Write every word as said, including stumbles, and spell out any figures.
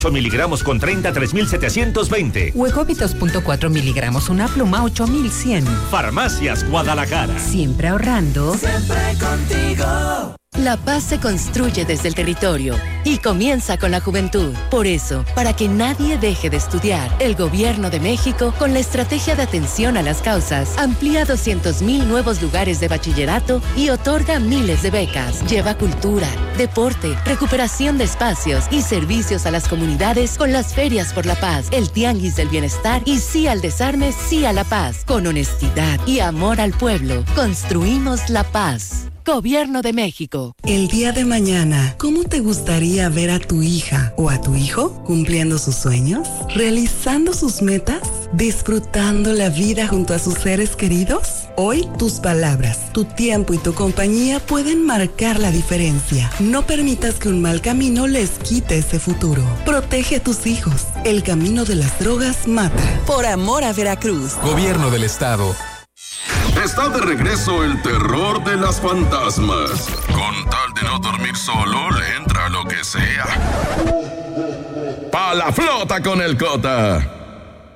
ocho miligramos con treinta, tres mil setecientos veinte. Wegovy dos punto cuatro miligramos, una pluma, ocho mil cien. Farmacias Guadalajara. Siempre ahorrando. Siempre contigo. La paz se construye desde el territorio y comienza con la juventud. Por eso, para que nadie deje de estudiar, el Gobierno de México, con la estrategia de atención a las causas, amplía doscientos mil nuevos lugares de bachillerato y otorga miles de becas. Lleva cultura, deporte, recuperación de espacios y servicios a las comunidades con las ferias por la paz, el tianguis del bienestar y sí al desarme, sí a la paz. Con honestidad y amor al pueblo, construimos la paz. Gobierno de México. El día de mañana, ¿cómo te gustaría ver a tu hija o a tu hijo cumpliendo sus sueños? ¿Realizando sus metas? ¿Disfrutando la vida junto a sus seres queridos? Hoy, tus palabras, tu tiempo y tu compañía pueden marcar la diferencia. No permitas que un mal camino les quite ese futuro. Protege a tus hijos. El camino de las drogas mata. Por amor a Veracruz. Gobierno del Estado. Está de regreso el terror de las fantasmas. Con tal de no dormir solo, le entra lo que sea. ¡Pa la flota con el Cota!